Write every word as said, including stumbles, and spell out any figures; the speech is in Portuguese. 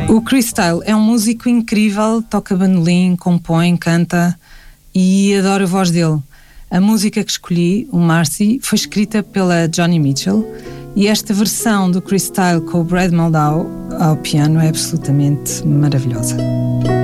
O Chris Style é um músico incrível, toca bandolim, compõe, canta e adoro a voz dele. A música que escolhi, o Marcy, foi escrita pela Joni Mitchell e esta versão do Chris Style com o Brad Mehldau ao piano é absolutamente maravilhosa.